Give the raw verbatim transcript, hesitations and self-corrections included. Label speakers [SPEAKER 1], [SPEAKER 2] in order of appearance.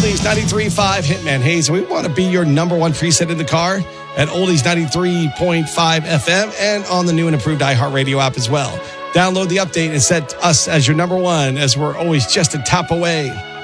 [SPEAKER 1] Oldies ninety-three point five Hitman Hayes. We want to be your number one preset in the car at Oldies ninety-three point five F M and on the new and improved iHeartRadio app as well. Download the update and set us as your number one, as we're always just a tap away.